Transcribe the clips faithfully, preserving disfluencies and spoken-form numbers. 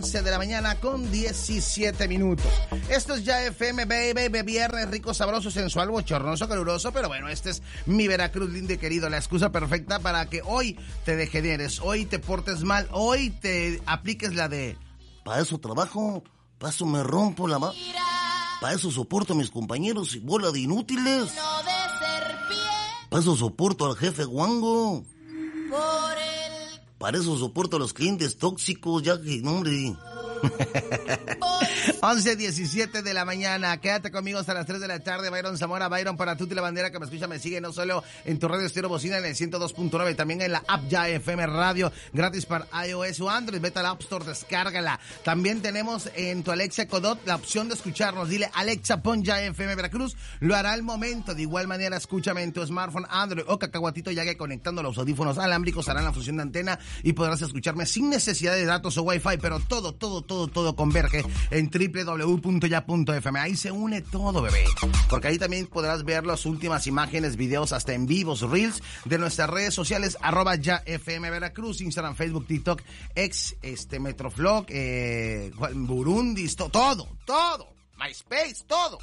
once de la mañana con diecisiete minutos. Esto es Ya F M, baby, viernes rico, sabroso, sensual, bochornoso, caluroso, pero bueno, este es mi Veracruz lindo y querido, la excusa perfecta para que hoy te degeneres, hoy te portes mal, hoy te apliques la de para eso trabajo, para eso me rompo la ma... para eso soporto a mis compañeros y bola de inútiles. Para eso soporto al jefe guango. Por el... Para eso soporto a los clientes tóxicos, ya que, no, hombre. once diecisiete de la mañana, quédate conmigo hasta las tres de la tarde. Byron Zamora, Byron para Tuti la bandera que me escucha, me sigue no solo en tu radio estéreo bocina en el ciento dos punto nueve, también en la app Ya F M Radio, gratis para iOS o Android. Vete a la App Store, descárgala. También tenemos en tu Alexa Codot la opción de escucharnos. Dile Alexa, pon Ya F M Veracruz, lo hará al momento. De igual manera, escúchame en tu smartphone Android o cacahuatito, ya que conectando los audífonos alámbricos harán la función de antena y podrás escucharme sin necesidad de datos o wifi, pero todo, todo, todo, todo converge en doble u doble u doble u punto ya punto f m. Ahí se une todo, bebé. Porque ahí también podrás ver las últimas imágenes, videos, hasta en vivos, reels de nuestras redes sociales, arroba Ya F M Veracruz, Instagram, Facebook, TikTok, ex, este, Metroflog, eh, Burundis, to, todo, todo. MySpace, todo.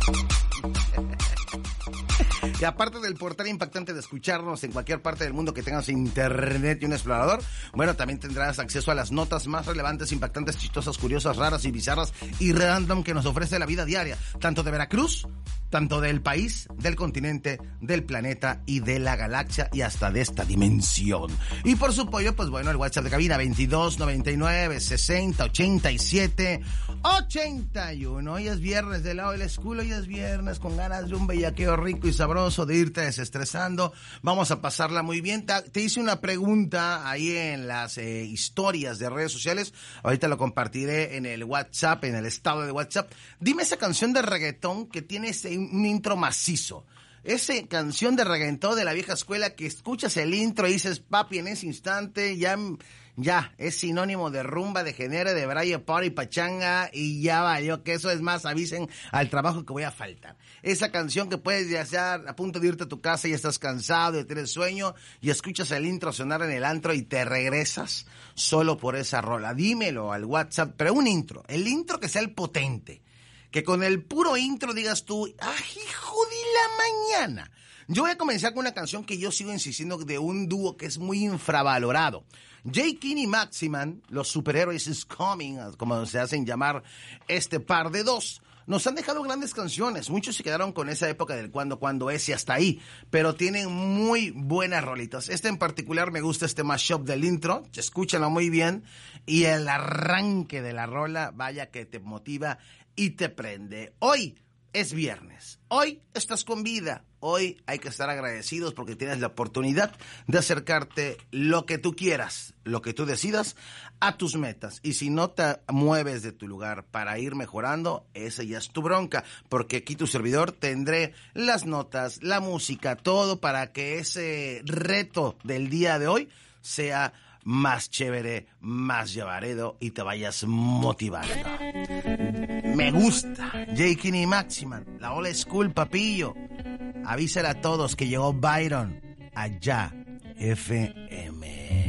Y aparte del portal impactante de escucharnos en cualquier parte del mundo que tengas internet y un explorador, bueno, también tendrás acceso a las notas más relevantes, impactantes, chistosas, curiosas, raras y bizarras y random que nos ofrece la vida diaria, tanto de Veracruz, tanto del país, del continente, del planeta y de la galaxia y hasta de esta dimensión. Y por su apoyo, pues bueno, el WhatsApp de cabina veintidós noventa y nueve sesenta ochenta y siete ochenta y uno. Hoy es viernes del lado del escudo, hoy es viernes con ganas de un bellaqueo rico y sabroso, de irte desestresando. Vamos a pasarla muy bien. Te hice una pregunta ahí en las eh, historias de redes sociales. Ahorita lo compartiré en el WhatsApp, en el estado de WhatsApp. Dime esa canción de reggaetón que tiene ese, un intro macizo. Esa canción de reggaetón de la vieja escuela que escuchas el intro y dices, papi, en ese instante ya, ya, es sinónimo de rumba, de genere, de braille, party, pachanga y ya valió que eso. Es más, avisen al trabajo que voy a faltar. Esa canción que puedes ya estar a punto de irte a tu casa y estás cansado y tienes sueño y escuchas el intro sonar en el antro y te regresas solo por esa rola. Dímelo al WhatsApp, pero un intro, el intro que sea el potente. Que con el puro intro digas tú, ¡ay, hijo de la mañana! Yo voy a comenzar con una canción que yo sigo insistiendo de un dúo que es muy infravalorado. J. King y Maximan, los superhéroes is coming, como se hacen llamar este par de dos, nos han dejado grandes canciones. Muchos se quedaron con esa época del cuando, cuando es y hasta ahí, pero tienen muy buenas rolitas. Este en particular me gusta, este mashup del intro, escúchenlo muy bien, y el arranque de la rola, vaya que te motiva y te prende. Hoy es viernes, hoy estás con vida, hoy hay que estar agradecidos porque tienes la oportunidad de acercarte lo que tú quieras, lo que tú decidas, a tus metas. Y si no te mueves de tu lugar para ir mejorando, esa ya es tu bronca, porque aquí tu servidor tendré las notas, la música, todo para que ese reto del día de hoy sea más chévere, más llevaredo y te vayas motivando. Me gusta J. King y Maximan, la old school, papillo. Avísale a todos que llegó Byron allá F M.